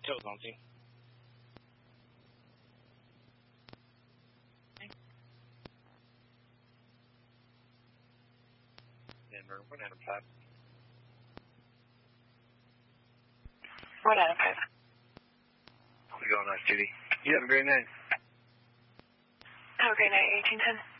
Tails on scene. Denver, 1 out of 5. 1 out of 5. How's it going, nice duty? You have a great night. Have a great night, 1810.